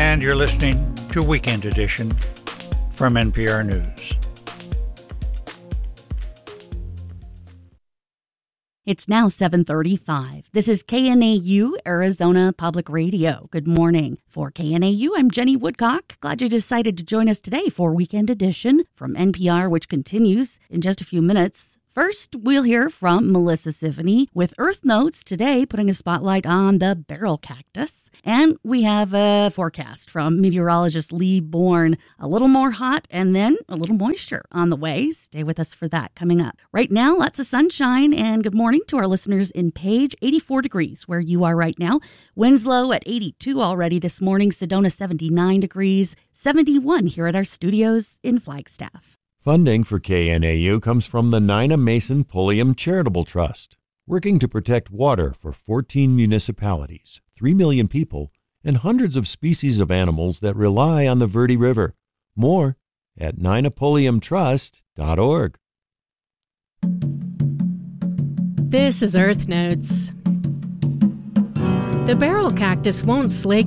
And you're listening to Weekend Edition from NPR News. It's now 7:35. This is KNAU, Arizona Public Radio. Good morning. For KNAU, I'm Jenny Woodcock. Glad you decided to join us today for Weekend Edition from NPR, which continues in just a few minutes. First, we'll hear from Melissa Sivany with Earth Notes today, putting a spotlight on the barrel cactus. And we have a forecast from meteorologist Lee Bourne. A little more hot and then a little moisture on the way. Stay with us for that coming up. Right now, lots of sunshine and good morning to our listeners in Page, 84 degrees where you are right now. Winslow at 82 already this morning. Sedona, 79 degrees, 71 here at our studios in Flagstaff. Funding for KNAU comes from the Nina Mason Pulliam Charitable Trust, working to protect water for 14 municipalities, 3 million people, and hundreds of species of animals that rely on the Verde River. More at ninapulliamtrust.org. This is Earth Notes. The barrel cactus won't slake